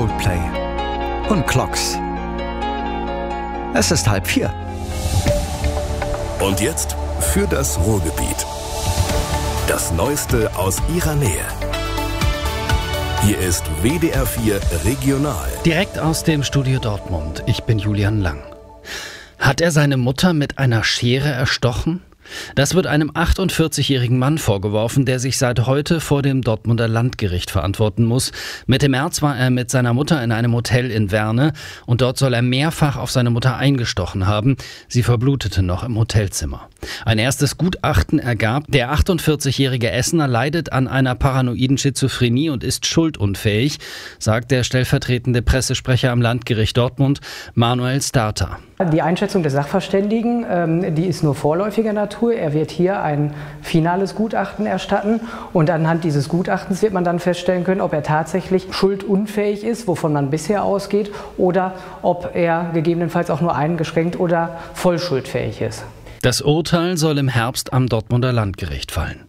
Coldplay und Clocks. Es ist 3:30. Und jetzt für das Ruhrgebiet. Das Neueste aus ihrer Nähe. Hier ist WDR 4 Regional. Direkt aus dem Studio Dortmund. Ich bin Julian Lang. Hat er seine Mutter mit einer Schere erstochen? Das wird einem 48-jährigen Mann vorgeworfen, der sich seit heute vor dem Dortmunder Landgericht verantworten muss. Mitte März war er mit seiner Mutter in einem Hotel in Werne und dort soll er mehrfach auf seine Mutter eingestochen haben. Sie verblutete noch im Hotelzimmer. Ein erstes Gutachten ergab, der 48-jährige Essener leidet an einer paranoiden Schizophrenie und ist schuldunfähig, sagt der stellvertretende Pressesprecher am Landgericht Dortmund, Manuel Starter. Die Einschätzung des Sachverständigen, die ist nur vorläufiger Natur. Er wird hier ein finales Gutachten erstatten und anhand dieses Gutachtens wird man dann feststellen können, ob er tatsächlich schuldunfähig ist, wovon man bisher ausgeht, oder ob er gegebenenfalls auch nur eingeschränkt oder voll schuldfähig ist. Das Urteil soll im Herbst am Dortmunder Landgericht fallen.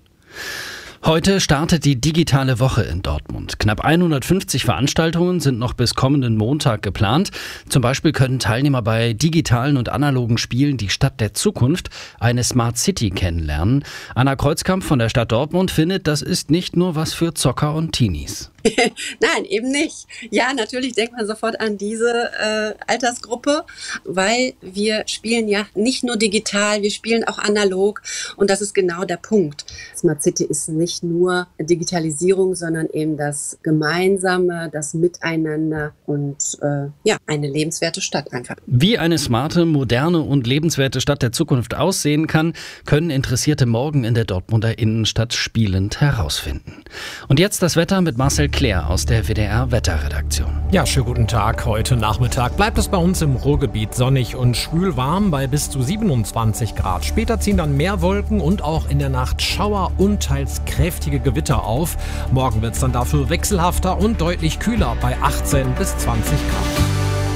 Heute startet die digitale Woche in Dortmund. Knapp 150 Veranstaltungen sind noch bis kommenden Montag geplant. Zum Beispiel können Teilnehmer bei digitalen und analogen Spielen die Stadt der Zukunft, eine Smart City, kennenlernen. Anna Kreuzkamp von der Stadt Dortmund findet, das ist nicht nur was für Zocker und Teenies. Nein, eben nicht. Ja, natürlich denkt man sofort an diese Altersgruppe, weil wir spielen ja nicht nur digital, wir spielen auch analog und das ist genau der Punkt. Smart City ist nicht nur Digitalisierung, sondern eben das Gemeinsame, das Miteinander und eine lebenswerte Stadt einfach. Wie eine smarte, moderne und lebenswerte Stadt der Zukunft aussehen kann, können Interessierte morgen in der Dortmunder Innenstadt spielend herausfinden. Und jetzt das Wetter mit Marcel Claire aus der WDR-Wetterredaktion. Ja, schönen guten Tag. Heute Nachmittag bleibt es bei uns im Ruhrgebiet sonnig und schwül warm bei bis zu 27 Grad. Später ziehen dann mehr Wolken und auch in der Nacht Schauer und teils kräftige Gewitter auf. Morgen wird es dann dafür wechselhafter und deutlich kühler bei 18 bis 20 Grad.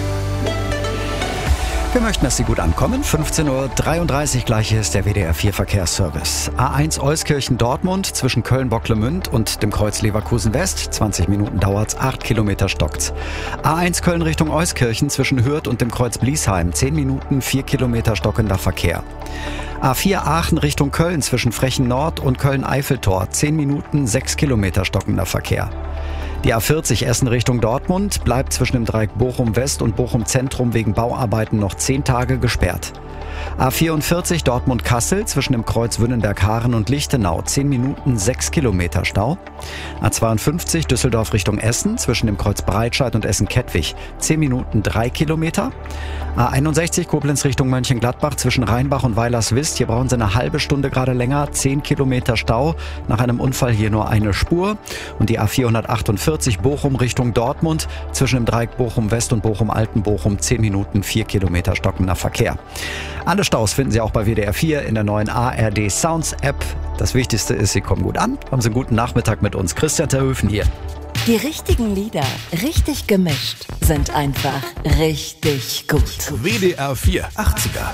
Wir möchten, dass Sie gut ankommen. 15:33 Uhr gleich ist der WDR 4 Verkehrsservice. A1 Euskirchen-Dortmund zwischen Köln-Bocklemünd und dem Kreuz Leverkusen-West. 20 Minuten dauert's, 8 Kilometer stockt's. A1 Köln Richtung Euskirchen zwischen Hürth und dem Kreuz Bliesheim. 10 Minuten, 4 Kilometer stockender Verkehr. A4 Aachen Richtung Köln zwischen Frechen Nord und Köln-Eiffeltor. 10 Minuten, 6 Kilometer stockender Verkehr. Die A40 Essen Richtung Dortmund bleibt zwischen dem Dreieck Bochum West und Bochum Zentrum wegen Bauarbeiten noch 10 Tage gesperrt. A44 Dortmund-Kassel zwischen dem Kreuz Wünnenberg-Haaren und Lichtenau. 10 Minuten, 6 Kilometer Stau. A52 Düsseldorf Richtung Essen zwischen dem Kreuz Breitscheid und Essen-Kettwig. 10 Minuten, 3 Kilometer. A61 Koblenz Richtung Mönchengladbach zwischen Rheinbach und Weilerswist. Hier brauchen Sie eine halbe Stunde gerade länger. 10 Kilometer Stau. Nach einem Unfall hier nur eine Spur. Und die A448 Bochum Richtung Dortmund zwischen dem Dreieck Bochum West und Bochum Altenbochum. 10 Minuten, 4 Kilometer stockender Verkehr. Alle Staus finden Sie auch bei WDR 4 in der neuen ARD Sounds App. Das Wichtigste ist, Sie kommen gut an. Haben Sie einen guten Nachmittag mit uns. Christian Terhöfen hier. Die richtigen Lieder, richtig gemischt, sind einfach richtig gut. WDR 4 80er.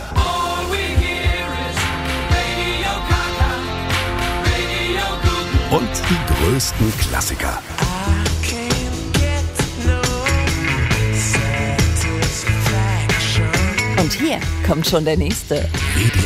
Und die größten Klassiker. Und hier kommt schon der nächste.